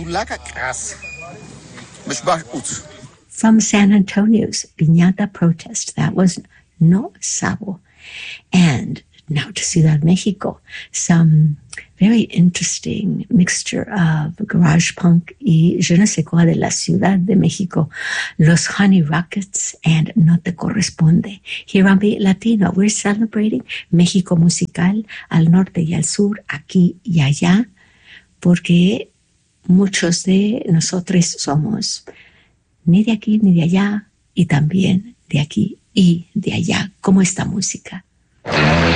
From San Antonio's Piñata protest, that was No Sabo. And now to Ciudad Mexico, some very interesting mixture of garage punk y je ne sais quoi de la Ciudad de Mexico, Los Honey Rockets and No Te Corresponde. Here on Beat Latino, we're celebrating México musical al norte y al sur, aquí y allá, porque muchos de nosotros somos ni de aquí ni de allá, y también de aquí y de allá, como esta música.